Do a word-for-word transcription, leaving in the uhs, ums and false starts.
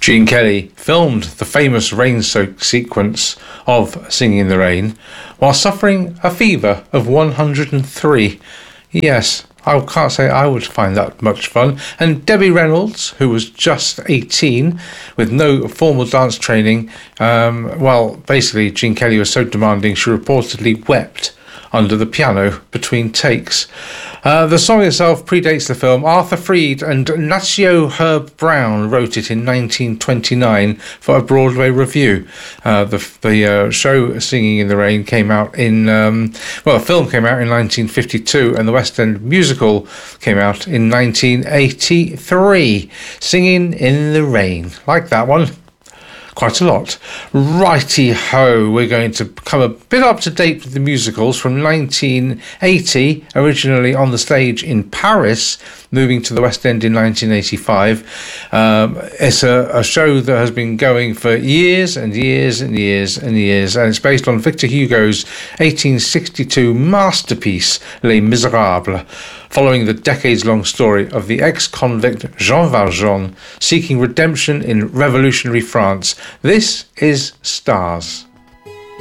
Gene Kelly filmed the famous rain-soaked sequence of Singing in the Rain while suffering a fever of one hundred three. Yes, I can't say I would find that much fun. And Debbie Reynolds, who was just eighteen with no formal dance training, um, well, basically Gene Kelly was so demanding she reportedly wept under the piano between takes. Uh, the song itself predates the film. Arthur Freed and Nacio Herb Brown wrote it in nineteen twenty-nine for a Broadway review. Uh, the the uh, show Singing in the Rain came out in, um, well, the film came out in nineteen fifty-two and the West End musical came out in nineteen eighty-three. Singing in the Rain. Like that one. Quite a lot. Righty-ho, we're going to come a bit up to date with the musicals from nineteen eighty, originally on the stage in Paris, moving to the West End in nineteen eighty-five. Um, it's a, a show that has been going for years and years and years and years, and it's based on Victor Hugo's eighteen sixty-two masterpiece, Les Miserables, following the decades-long story of the ex-convict Jean Valjean seeking redemption in revolutionary France. This is Stars.